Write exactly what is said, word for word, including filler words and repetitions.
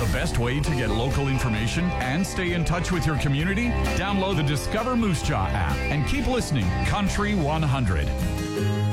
best way to get local information and stay in touch with your community? Download the Discover Moose Jaw app and keep listening Country one hundred.